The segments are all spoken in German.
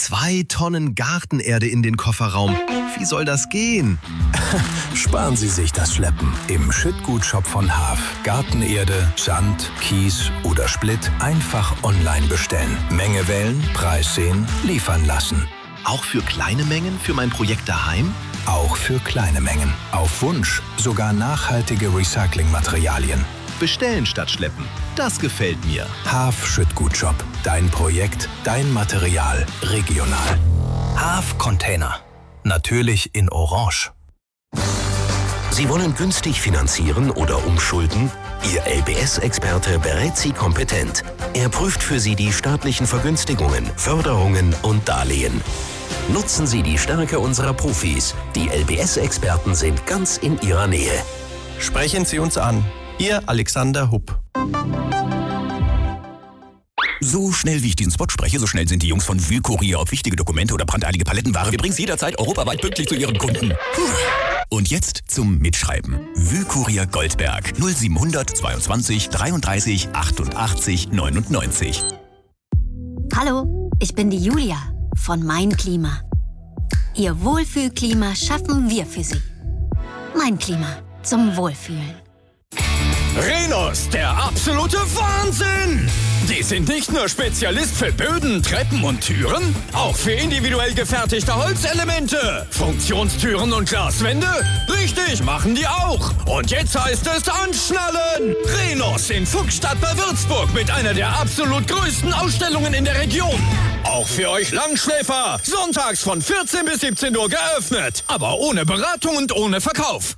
2 Tonnen Gartenerde in den Kofferraum. Wie soll das gehen? Sparen Sie sich das Schleppen. Im Schüttgutshop von Haaf. Gartenerde, Sand, Kies oder Splitt einfach online bestellen. Menge wählen, Preis sehen, liefern lassen. Auch für kleine Mengen für mein Projekt daheim? Auch für kleine Mengen. Auf Wunsch sogar nachhaltige Recyclingmaterialien. Bestellen statt schleppen. Das gefällt mir. Haaf Schüttgutshop. Dein Projekt, dein Material, regional. Haaf Container. Natürlich in Orange. Sie wollen günstig finanzieren oder umschulden? Ihr LBS-Experte berät Sie kompetent. Er prüft für Sie die staatlichen Vergünstigungen, Förderungen und Darlehen. Nutzen Sie die Stärke unserer Profis. Die LBS-Experten sind ganz in Ihrer Nähe. Sprechen Sie uns an. Ihr Alexander Hupp. So schnell wie ich diesen Spot spreche, so schnell sind die Jungs von Wühlkurier, ob wichtige Dokumente oder brandeilige Palettenware. Wir bringen es jederzeit europaweit pünktlich zu Ihren Kunden. Und jetzt zum Mitschreiben. Wühlkurier Goldberg 0700 22 33 88 99. Hallo, ich bin die Julia von Mein Klima. Ihr Wohlfühlklima schaffen wir für Sie. Mein Klima zum Wohlfühlen. Rhenus, der absolute Wahnsinn! Die sind nicht nur Spezialist für Böden, Treppen und Türen, auch für individuell gefertigte Holzelemente. Funktionstüren und Glaswände? Richtig, machen die auch. Und jetzt heißt es anschnallen! Rhenus in Fuchsstadt bei Würzburg mit einer der absolut größten Ausstellungen in der Region. Auch für euch Langschläfer. Sonntags von 14 bis 17 Uhr geöffnet. Aber ohne Beratung und ohne Verkauf.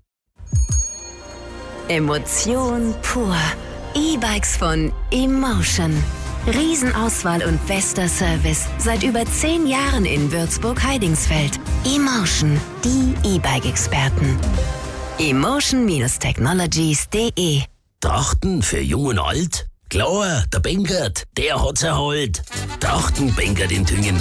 Emotion pur. E-Bikes von Emotion. Riesenauswahl und bester Service. Seit über 10 Jahren in Würzburg-Heidingsfeld. Emotion, die E-Bike-Experten. Emotion-technologies.de. Trachten für Jung und Alt? Klar, der Benkert, der hat's erholt. Trachten Benkert in Tüngen.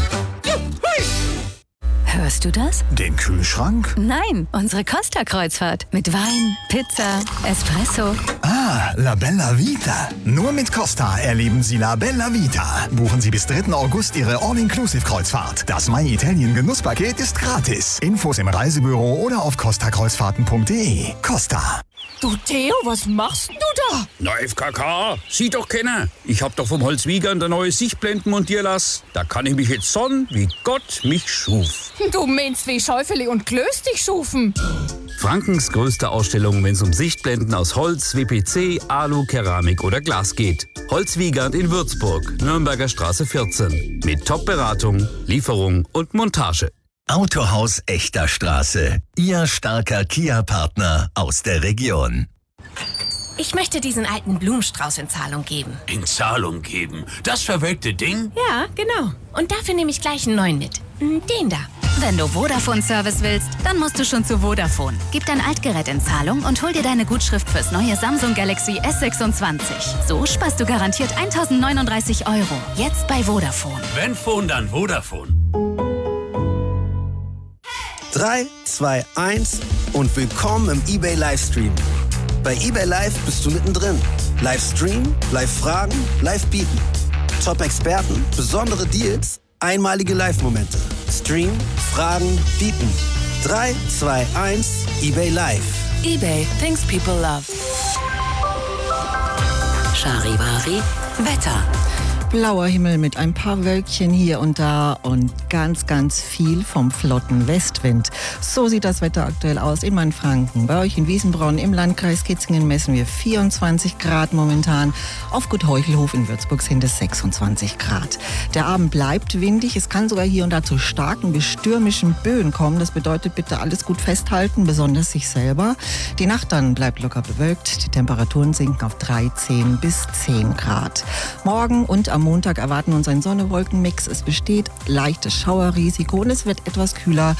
Hörst du das? Den Kühlschrank? Nein, unsere Costa-Kreuzfahrt. Mit Wein, Pizza, Espresso. Ah, La Bella Vita. Nur mit Costa erleben Sie La Bella Vita. Buchen Sie bis 3. August Ihre All-Inclusive-Kreuzfahrt. Das My Italien Genusspaket ist gratis. Infos im Reisebüro oder auf costakreuzfahrten.de. Costa. Du Theo, was machst denn du da? Na FKK, sieh doch keiner. Ich hab doch vom Holzwiegern der neue Sichtblenden montieren lassen. Da kann ich mich jetzt sonnen, wie Gott mich schuf. Du meinst wie Schäufele und Klöß dich schufen. Frankens größte Ausstellung, wenn es um Sichtblenden aus Holz, WPC, Alu, Keramik oder Glas geht. Holzwiegand in Würzburg, Nürnberger Straße 14. Mit Top-Beratung, Lieferung und Montage. Autohaus Echter Straße. Ihr starker Kia-Partner aus der Region. Ich möchte diesen alten Blumenstrauß in Zahlung geben. In Zahlung geben? Das verwelkte Ding? Ja, genau. Und dafür nehme ich gleich einen neuen mit. Den da. Wenn du Vodafone-Service willst, dann musst du schon zu Vodafone. Gib dein Altgerät in Zahlung und hol dir deine Gutschrift fürs neue Samsung Galaxy S26. So sparst du garantiert 1.039 €. Jetzt bei Vodafone. Wenn Phone, dann Vodafone. 3, 2, 1 und willkommen im eBay Livestream. Bei eBay Live bist du mittendrin. Livestream, Live-Fragen, Live-Bieten. Top-Experten, besondere Deals, einmalige Live-Momente. Stream, Fragen, Bieten. 3, 2, 1, eBay Live. eBay, things people love. Charivari, Wetter. Blauer Himmel mit ein paar Wölkchen hier und da und ganz, ganz viel vom flotten Westwind. So sieht das Wetter aktuell aus in Mainfranken. Bei euch in Wiesenbronn im Landkreis Kitzingen messen wir 24 Grad momentan. Auf Gut Heuchelhof in Würzburg sind es 26 Grad. Der Abend bleibt windig. Es kann sogar hier und da zu starken bis stürmischen Böen kommen. Das bedeutet, bitte alles gut festhalten, besonders sich selber. Die Nacht dann bleibt locker bewölkt. Die Temperaturen sinken auf 13 bis 10 Grad. Morgen und am Montag erwarten uns ein Sonne-Wolken-Mix. Es besteht leichtes Schauerrisiko und es wird etwas kühler.